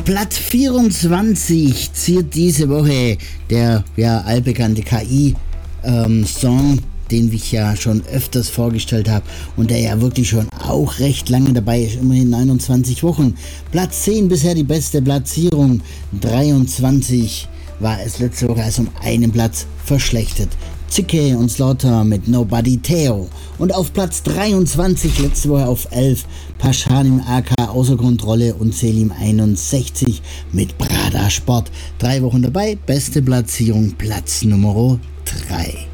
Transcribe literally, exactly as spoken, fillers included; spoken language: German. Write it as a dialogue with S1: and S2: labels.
S1: Platz vierundzwanzig ziert diese Woche der ja, allbekannte K I-Song, ähm, den ich ja schon öfters vorgestellt habe und der ja wirklich schon auch recht lange dabei ist, immerhin neunundzwanzig Wochen. Platz zehn bisher die beste Platzierung, dreiundzwanzig war es letzte Woche, also um einen Platz verschlechtert. Zicke und Slaughter mit Nobody Theo. Und auf Platz dreiundzwanzig, letzte Woche auf elf, Paschanim A K außer Kontrolle und Selim einundsechzig mit Prada Sport. Drei Wochen dabei, beste Platzierung, Platz Nummer drei.